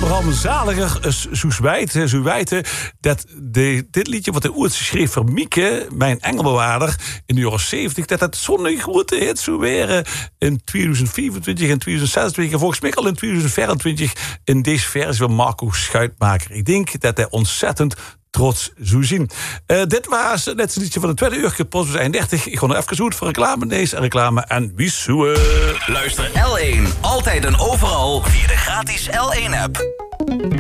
rampzaliger zo wijten dat dit liedje wat de oudste schreef voor Mieke, mijn engelbewaarder, in de jaren 70, dat het zo'n grote hit zou werden in 2024 en 2026 en volgens mij al in 2024 in deze versie van Marco Schuitmaker. Ik denk dat hij ontzettend trots zou zien. Dit was net het liedje van de tweede uur. Post 31. Ik ga nog even zoet voor reclame, deze reclame en wie zoe. Luister L1 altijd en overal via de gratis L1-app.